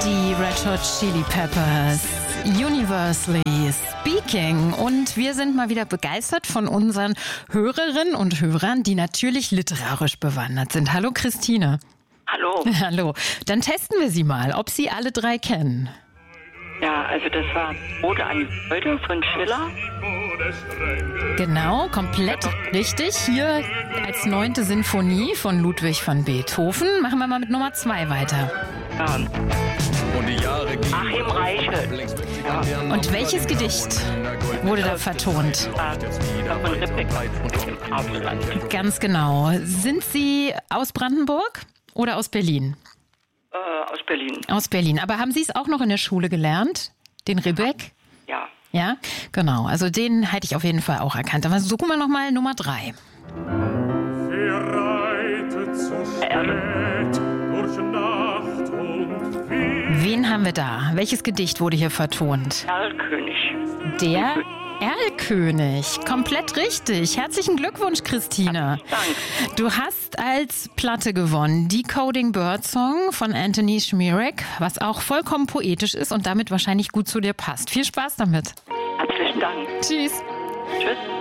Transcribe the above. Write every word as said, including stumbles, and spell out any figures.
Die Red Hot Chili Peppers, Universally Speaking. Und wir sind mal wieder begeistert von unseren Hörerinnen und Hörern, die natürlich literarisch bewandert sind. Hallo Christine. Hallo. Hallo. Dann testen wir Sie mal, ob Sie alle drei kennen. Ja, also das war Ode an die Freude von Schiller. Genau, komplett richtig. Hier als neunte Sinfonie von Ludwig van Beethoven. Machen wir mal mit Nummer zwei weiter. Ja. Und die Jahre gingen. Achim Reichelt. Ja. Und welches Gedicht wurde da vertont? Ja, von Ribbeck im Abendland. Ganz genau. Sind Sie aus Brandenburg oder aus Berlin? Äh, aus Berlin. Aus Berlin. Aber haben Sie es auch noch in der Schule gelernt? Den Ribbeck? Ja. Ja, genau. Also den hätte ich auf jeden Fall auch erkannt. Aber suchen wir nochmal Nummer drei. Wer reitet so spät durch Nacht und Wind? Wen haben wir da? Welches Gedicht wurde hier vertont? Erlkönig. Der Erlkönig. Komplett richtig. Herzlichen Glückwunsch, Christine. Dank. Du hast als Platte gewonnen Decoding Birdsong von Anthony Schmierek, was auch vollkommen poetisch ist und damit wahrscheinlich gut zu dir passt. Viel Spaß damit. Herzlichen Dank. Tschüss. Tschüss.